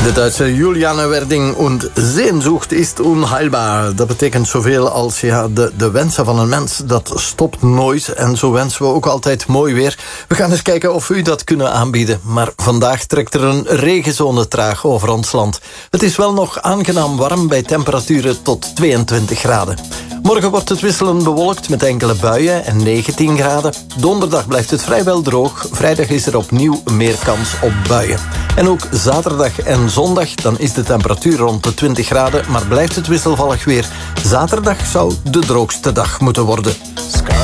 De Duitse Juliane Werding und Sehnsucht ist unheilbaar. Dat betekent zoveel als de wensen van een mens, dat stopt nooit. En zo wensen we ook altijd mooi weer. We gaan eens kijken of we u dat kunnen aanbieden. Maar vandaag trekt er een regenzone traag over ons land. Het is wel nog aangenaam warm bij temperaturen tot 22 graden. Morgen wordt het wisselend bewolkt met enkele buien en 19 graden. Donderdag blijft het vrijwel droog. Vrijdag is er opnieuw meer kans op buien. En ook zaterdag en zondag, dan is de temperatuur rond de 20 graden, maar blijft het wisselvallig weer. Zaterdag zou de droogste dag moeten worden.